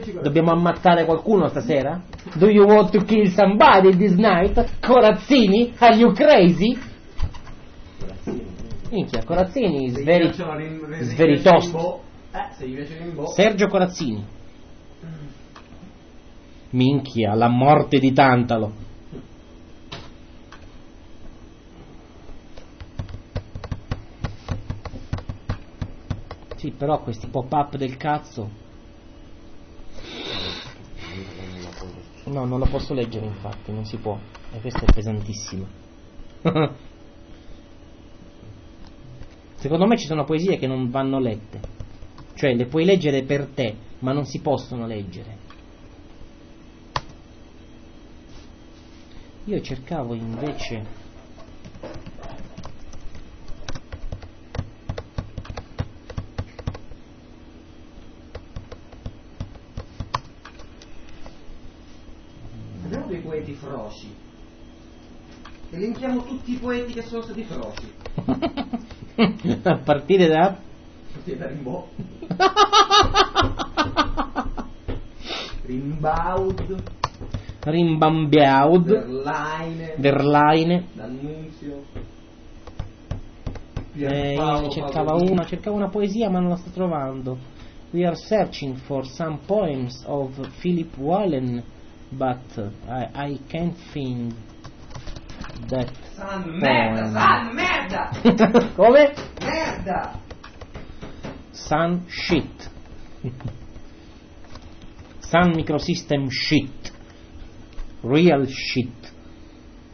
Dobbiamo ammazzare qualcuno stasera? Do you want to kill somebody this night? Corazzini? Are you crazy? Minchia, Corazzini is very toast. Se gli piace Rimbaud. Sergio Corazzini. Minchia, la morte di Tantalo. Sì, però questi pop-up del cazzo. No, non lo posso leggere, infatti, non si può. E questo è pesantissimo. Secondo me ci sono poesie che non vanno lette. Cioè, le puoi leggere per te, ma non si possono leggere. Io cercavo invece... Abbiamo dei poeti froci. Elenchiamo tutti i poeti che sono stati froci. A partire da Rimbaud. Rimbaud. Rimbambiaud, Verlaine, D'Annunzio. io ne cercavo una poesia ma non la sto trovando. We are searching for some poems of Philip Wallen, but I can't find that Merda! Come? Merda! Sun shit. Sun Microsystem shit. Real shit.